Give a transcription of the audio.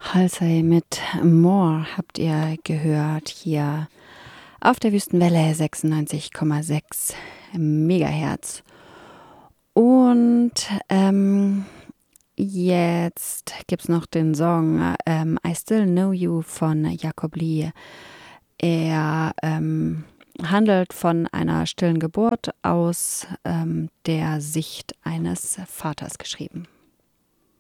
Halsey mit More habt ihr gehört hier auf der Wüstenwelle 96,6 Megahertz. Und jetzt gibt's noch den Song I Still Know You von Jakob Lee. Er handelt von einer stillen Geburt aus der Sicht eines Vaters geschrieben.